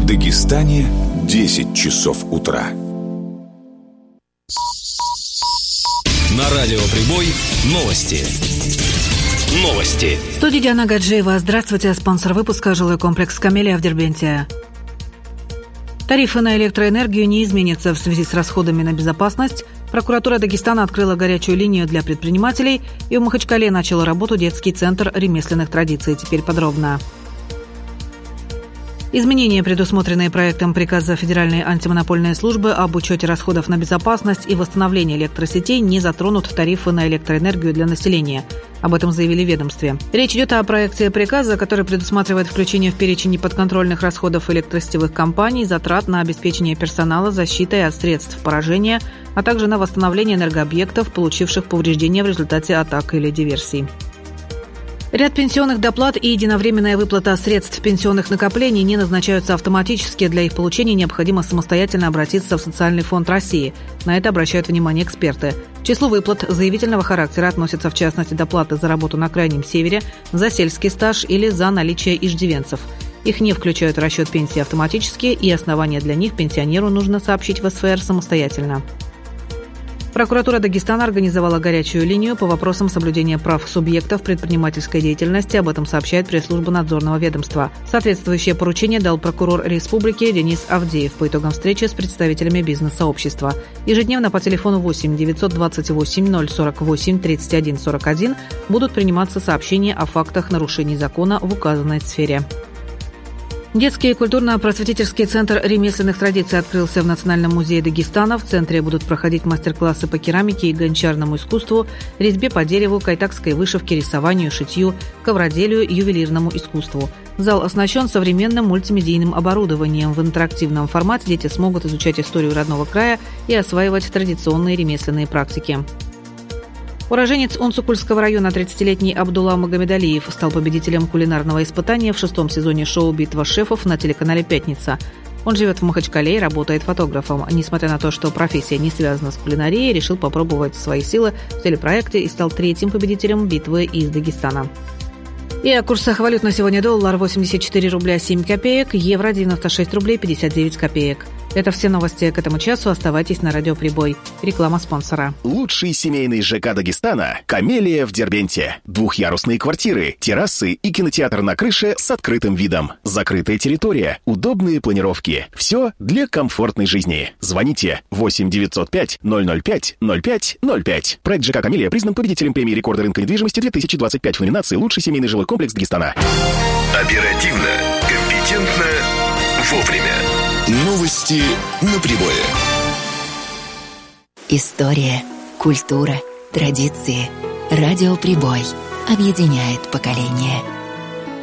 В Дагестане 10 часов утра. На радио «Прибой» новости. В студии Диана Гаджиева. Здравствуйте. Спонсор выпуска — жилой комплекс «Камелия» в Дербенте. Тарифы на электроэнергию не изменятся в связи с расходами на безопасность. Прокуратура Дагестана открыла горячую линию для предпринимателей, и в Махачкале начал работу детский центр ремесленных традиций. Теперь подробно. Изменения, предусмотренные проектом приказа Федеральной антимонопольной службы об учете расходов на безопасность и восстановлении электросетей, не затронут тарифы на электроэнергию для населения. Об этом заявили в ведомстве. Речь идет о проекте приказа, который предусматривает включение в перечень неподконтрольных расходов электросетевых компаний, затрат на обеспечение персонала защитой от средств поражения, а также на восстановление энергообъектов, получивших повреждения в результате атак или диверсий. Ряд пенсионных доплат и единовременная выплата средств пенсионных накоплений не назначаются автоматически. Для их получения необходимо самостоятельно обратиться в Социальный фонд России. На это обращают внимание эксперты. К числу выплат заявительного характера относятся в частности доплаты за работу на Крайнем Севере, за сельский стаж или за наличие иждивенцев. Их не включают в расчет пенсии автоматически, и основания для них пенсионеру нужно сообщить в СФР самостоятельно. Прокуратура Дагестана организовала горячую линию по вопросам соблюдения прав субъектов предпринимательской деятельности. Об этом сообщает пресс-служба надзорного ведомства. Соответствующее поручение дал прокурор республики Денис Авдеев по итогам встречи с представителями бизнес-сообщества. Ежедневно по телефону 8 928 048 31 41 будут приниматься сообщения о фактах нарушений закона в указанной сфере. Детский культурно-просветительский центр ремесленных традиций открылся в Национальном музее Дагестана. В центре будут проходить мастер-классы по керамике и гончарному искусству, резьбе по дереву, кайтакской вышивке, рисованию, шитью, ковроделию, ювелирному искусству. Зал оснащен современным мультимедийным оборудованием. В интерактивном формате дети смогут изучать историю родного края и осваивать традиционные ремесленные практики. Уроженец Онсукульского района 30-летний Абдулла Магомедалиев стал победителем кулинарного испытания в 6-м сезоне шоу «Битва шефов» на телеканале «Пятница». Он живет в Махачкале и работает фотографом. Несмотря на то, что профессия не связана с кулинарией, решил попробовать свои силы в телепроекте и стал 3-м победителем битвы из Дагестана. И о курсах валют на сегодня: доллар 84 рубля 7 копеек, евро 96 рублей 59 копеек. Это все новости к этому часу. Оставайтесь на радио «Прибой». Реклама спонсора. Лучший семейный ЖК Дагестана – «Камелия» в Дербенте. Двухъярусные квартиры, террасы и кинотеатр на крыше с открытым видом. Закрытая территория, удобные планировки. Все для комфортной жизни. Звоните 8 905 005 05 05. Проект ЖК «Камелия» признан победителем премии рекорда рынка недвижимости 2025 в номинации «Лучший семейный жилой комплекс Дагестана». Оперативно, компетентно, вовремя. Новости на Прибое. История, культура, традиции. Радио «Прибой» объединяет поколения.